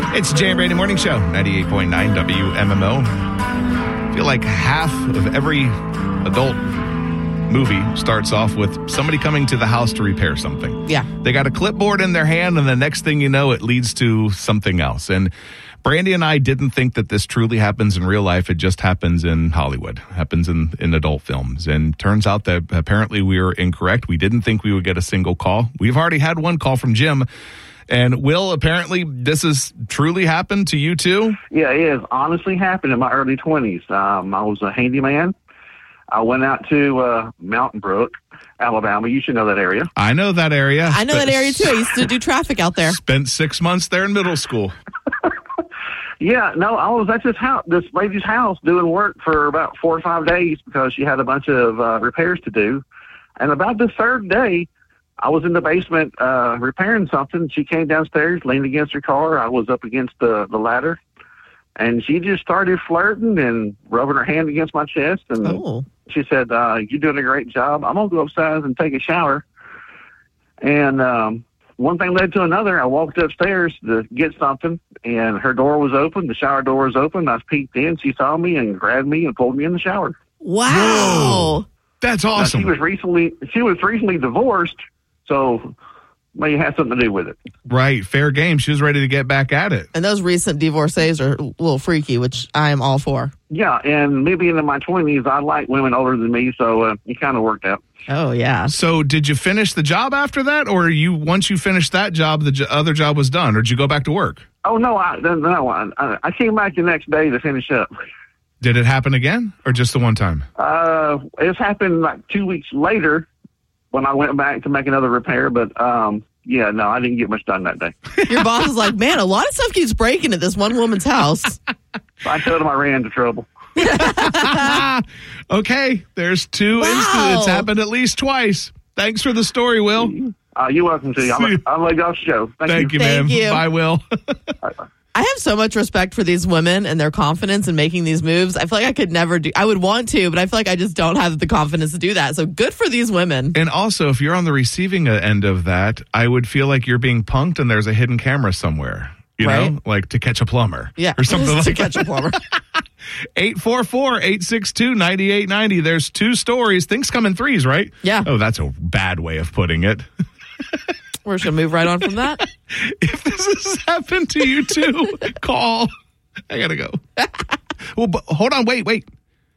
It's the Jay and Brandy Morning Show, 98.9 WMMO. I feel like half of every adult movie starts off with somebody coming to the house to repair something. Yeah. They got a clipboard in their hand, and the next thing you know, it leads to something else. And Brandy and I didn't think that this truly happens in real life. It just happens in Hollywood, happens in adult films. And turns out that apparently we were incorrect. We didn't think we would get a single call. We've already had one call from Jim. And Will, apparently this has truly happened to you too? Yeah, it has honestly happened in my early 20s. I was a handyman. I went out to Mountain Brook, Alabama. You should know that area. I know that area. I know that area too. I used to do traffic out there. Spent 6 months there in middle school. Yeah, no, I was at this lady's house doing work for about 4 or 5 days because she had a bunch of repairs to do. And about the third day, I was in the basement repairing something. She came downstairs, leaned against her car. I was up against the ladder. And she just started flirting and rubbing her hand against my chest. And she said, you're doing a great job. I'm going to go upstairs and take a shower. And one thing led to another. I walked upstairs to get something, and her door was open. The shower door was open. I peeked in. She saw me and grabbed me and pulled me in the shower. Wow. Whoa. That's awesome. Now, she was recently divorced, so may have something to do with it. Right. Fair game. She was ready to get back at it. And those recent divorcees are a little freaky, which I am all for. Yeah, and maybe into my 20s, I like women older than me, so it kind of worked out. Oh, yeah. So did you finish the job after that, or once you finished that job, the other job was done, or did you go back to work? Oh, no, I came back the next day to finish up. Did it happen again, or just the one time? It's happened like 2 weeks later when I went back to make another repair, but yeah, no, I didn't get much done that day. Your boss is like, man, a lot of stuff keeps breaking at this one woman's house. I told him I ran into trouble. Okay, there's two incidents. It's happened at least twice. Thanks for the story, Will. You're welcome to. I love y'all's show. Thank you, man. Thank you. Bye, Will. I have so much respect for these women and their confidence in making these moves. I feel like I could never do. I would want to, but I feel like I just don't have the confidence to do that. So good for these women. And also, if you're on the receiving end of that, I would feel like you're being punked and there's a hidden camera somewhere. You know, like To Catch a Plumber. Yeah. Or something like To Catch a Plumber. 844-862-9890. There's two stories. Things come in threes, right? Yeah. Oh, that's a bad way of putting it. We're just going to move right on from that. If this has happened to you too, call. I got to go. Well, but hold on. Wait. What?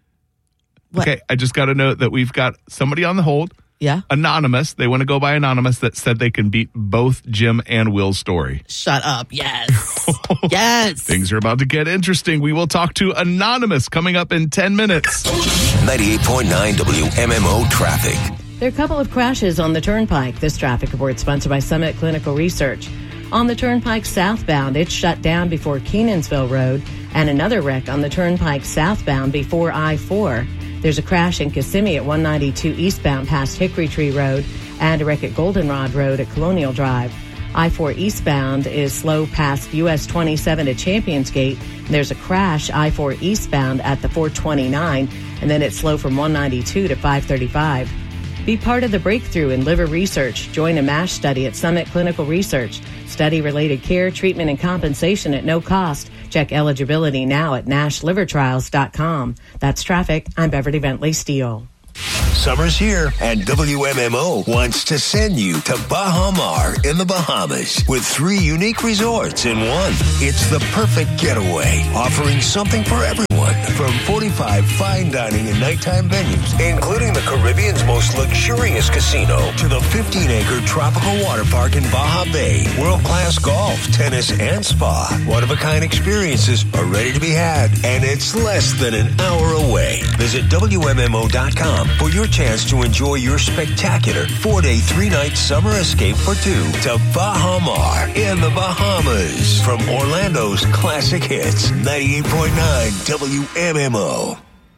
Okay, I just got to note that we've got somebody on the hold. Yeah. Anonymous. They want to go by Anonymous that said they can beat both Jim and Will's story. Shut up. Yes. Yes. Things are about to get interesting. We will talk to Anonymous coming up in 10 minutes. 98.9 WMMO traffic. There are a couple of crashes on the Turnpike. This traffic report is sponsored by Summit Clinical Research. On the Turnpike southbound, it's shut down before Kenansville Road, and another wreck on the Turnpike southbound before I-4. There's a crash in Kissimmee at 192 eastbound past Hickory Tree Road, and a wreck at Goldenrod Road at Colonial Drive. I-4 eastbound is slow past US 27 at Champions Gate. There's a crash I-4 eastbound at the 429, and then it's slow from 192 to 535. Be part of the breakthrough in liver research. Join a MASH study at Summit Clinical Research. Study-related care, treatment, and compensation at no cost. Check eligibility now at NashLiverTrials.com. That's traffic. I'm Beverly Bentley Steele. Summer's here, and WMMO wants to send you to Baha Mar in the Bahamas with 3 unique resorts in one. It's the perfect getaway, offering something for everyone. From 45 fine dining and nighttime venues, including the Caribbean's most luxurious casino, to the 15-acre tropical water park in Baja Bay, world-class golf, tennis, and spa. One-of-a-kind experiences are ready to be had, and it's less than an hour away. Visit WMMO.com for your chance to enjoy your spectacular 4-day, 3-night summer escape for 2 to Baha Mar in the Bahamas. From Orlando's classic hits, 98.9 WMMO.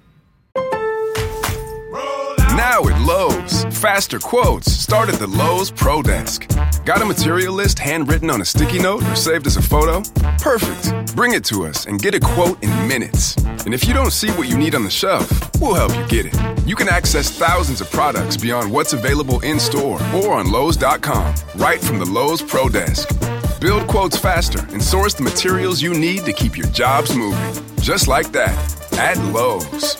Now at Lowe's, faster quotes start at the Lowe's Pro Desk. Got a material list handwritten on a sticky note or saved as a photo? Perfect. Bring it to us and get a quote in minutes. And if you don't see what you need on the shelf, we'll help you get it. You can access thousands of products beyond what's available in store or on Lowe's.com, right from the Lowe's Pro Desk. Build quotes faster and source the materials you need to keep your jobs moving. Just like that, at Lowe's.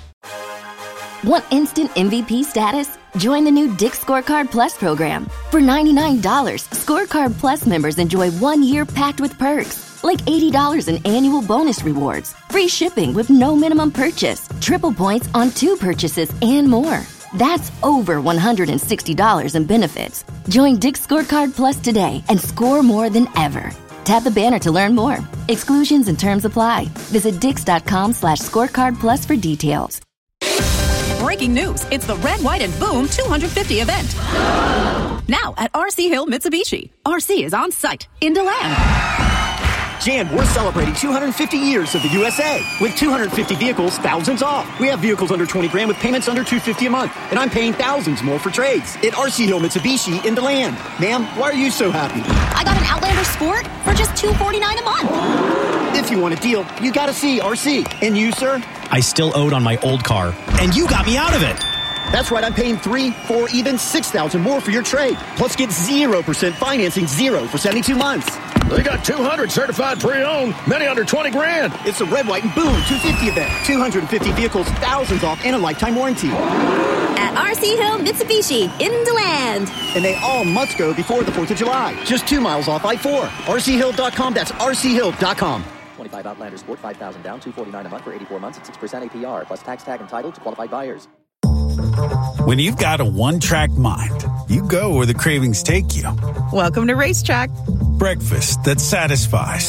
Want instant MVP status? Join the new Dick's Scorecard Plus program. For $99, Scorecard Plus members enjoy 1 year packed with perks, like $80 in annual bonus rewards, free shipping with no minimum purchase, triple points on 2 purchases, and more. That's over $160 in benefits. Join Dick's Scorecard Plus today and score more than ever. Tap the banner to learn more. Exclusions and terms apply. Visit dix.com/scorecard plus for details. Breaking news. It's the Red, White, and Boom 250 event. Now at RC Hill Mitsubishi. RC is on site in DeLand. Jan, we're celebrating 250 years of the USA. With 250 vehicles, thousands off. We have vehicles under 20 grand with payments under $250 a month. And I'm paying thousands more for trades at RC Hill Mitsubishi in DeLand. Ma'am, why are you so happy? I got an Outlander Sport for just $249 a month. If you want a deal, you gotta see RC. And you, sir? I still owed on my old car, and you got me out of it. That's right, I'm paying $3,000, $4,000, even $6,000 more for your trade. Plus get 0% financing, 0 for 72 months. They got 200 certified pre-owned, many under 20 grand. It's a Red, White, and Boom 250 event. 250 vehicles, thousands off, and a lifetime warranty. At RC Hill Mitsubishi in DeLand. And they all must go before the 4th of July. Just 2 miles off I-4. RCHill.com, that's RCHill.com. 25 Outlander Sport, $5,000 down, $249 a month for 84 months at 6% APR, plus tax tag entitled to qualified buyers. When you've got a one-track mind, you go where the cravings take you. Welcome to Racetrack. Breakfast that satisfies.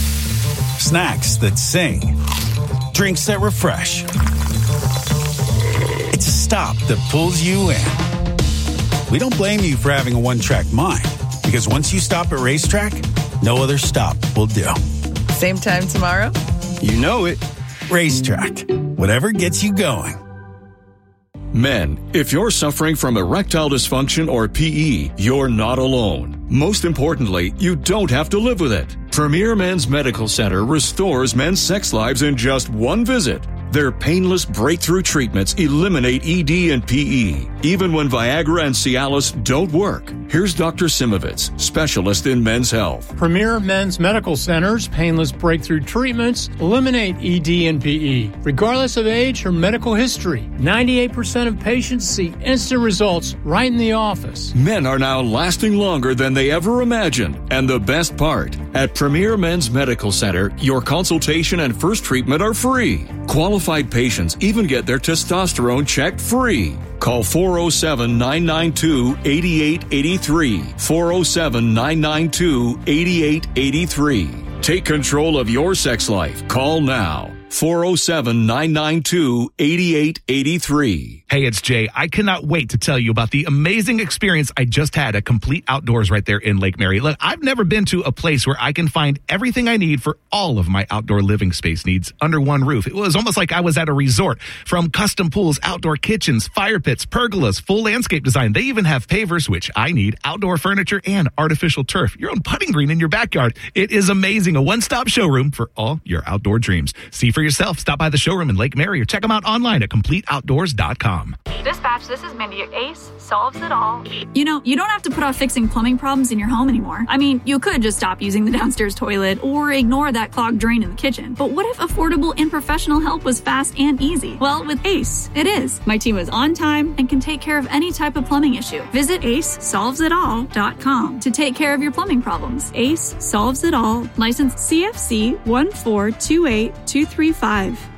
Snacks that sing. Drinks that refresh. It's a stop that pulls you in. We don't blame you for having a one-track mind, because once you stop at Racetrack, no other stop will do. Same time tomorrow? You know it. Racetrack. Whatever gets you going. Men, if you're suffering from erectile dysfunction or PE, you're not alone. Most importantly, you don't have to live with it. Premier Men's Medical Center restores men's sex lives in just one visit. Their painless breakthrough treatments eliminate ED and PE, even when Viagra and Cialis don't work. Here's Dr. Simovitz, specialist in men's health. Premier Men's Medical Center's painless breakthrough treatments eliminate ED and PE, regardless of age or medical history. 98% of patients see instant results right in the office. Men are now lasting longer than they ever imagined. And the best part, at Premier Men's Medical Center, your consultation and first treatment are free. Qualified patients even get their testosterone checked free. Call 407-992-8883. 407-992-8883. Take control of your sex life. Call now. 407-992-8883. Hey, it's Jay. I cannot wait to tell you about the amazing experience I just had at Complete Outdoors right there in Lake Mary. Look, I've never been to a place where I can find everything I need for all of my outdoor living space needs under one roof. It was almost like I was at a resort. From custom pools, outdoor kitchens, fire pits, pergolas, full landscape design. They even have pavers, which I need, outdoor furniture, and artificial turf. Your own putting green in your backyard. It is amazing. A one-stop showroom for all your outdoor dreams. See for yourself. Stop by the showroom in Lake Mary or check them out online at CompleteOutdoors.com. Dispatch, this is Mindy. Ace solves it all. You know, you don't have to put off fixing plumbing problems in your home anymore. I mean, you could just stop using the downstairs toilet or ignore that clogged drain in the kitchen. But what if affordable and professional help was fast and easy? Well, with Ace, it is. My team is on time and can take care of any type of plumbing issue. Visit AceSolvesItAll.com to take care of your plumbing problems. Ace solves it all. Licensed CFC 1428235.